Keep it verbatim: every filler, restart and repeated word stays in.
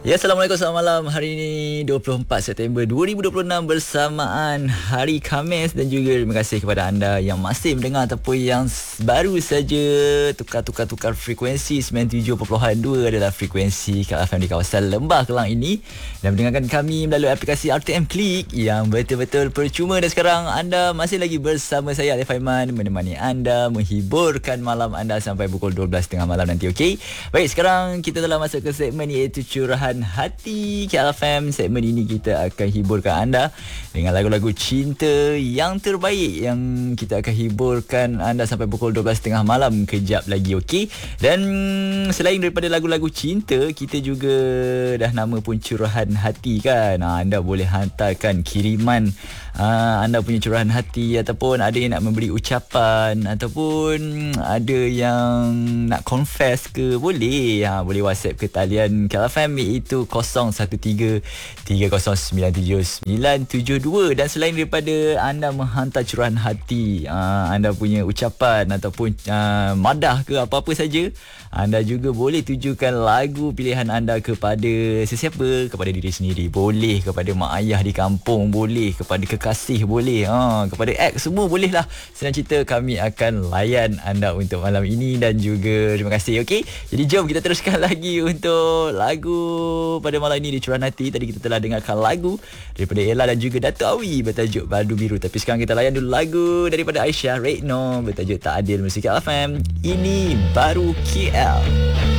Ya, Assalamualaikum, selamat malam. Hari ini dua puluh empat September dua ribu dua puluh enam bersamaan Hari Khamis, dan juga terima kasih kepada anda yang masih mendengar ataupun yang baru saja tukar-tukar-tukar frekuensi. Sembilan puluh tujuh perpuluhan dua adalah frekuensi K L F M di kawasan Lembah Kelang ini, dan mendengarkan kami melalui aplikasi R T M Click yang betul-betul percuma. Dan sekarang anda masih lagi bersama saya, Alif Aiman, menemani anda, menghiburkan malam anda sampai pukul dua belas tiga puluh malam nanti. Okey, baik, sekarang kita telah masuk ke segmen iaitu Curahan Hati K L F M. Segmen ini kita akan hiburkan anda dengan lagu-lagu cinta yang terbaik, yang kita akan hiburkan anda sampai pukul dua belas tiga puluh malam kejap lagi. Okey, dan selain daripada lagu-lagu cinta, kita juga dah nama pun Curahan Hati kan. Ha, anda boleh hantarkan kiriman ha, anda punya curahan hati, ataupun ada yang nak memberi ucapan, ataupun ada yang nak confess ke, boleh. Ha, boleh WhatsApp ke talian K L F M iaitu kosong satu tiga tiga kosong sembilan tujuh sembilan tujuh dua. Dan selain daripada anda menghantar curahan hati, aa, anda punya ucapan ataupun aa, madah ke apa-apa saja, anda juga boleh tujukan lagu pilihan anda kepada sesiapa, kepada diri sendiri, boleh kepada mak ayah di kampung, boleh kepada kekasih, boleh ha, kepada ex, semua boleh lah. Senang cerita, kami akan layan anda untuk malam ini, dan juga terima kasih. Okey, jadi jom kita teruskan lagi untuk lagu pada malam ini di Curahan Hati. Tadi kita telah dengarkan lagu daripada Ella dan juga Dato' Awi bertajuk Baldu Biru. Tapi sekarang kita layan dulu lagu daripada Aisyah Redno bertajuk Tak Adil, musik K L F M. Ini baru K L.